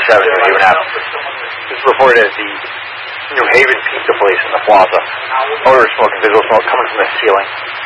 New Haven Ave. This is reported at the New Haven Pizza Place in the plaza. Odor of smoke and visual smoke coming from the ceiling.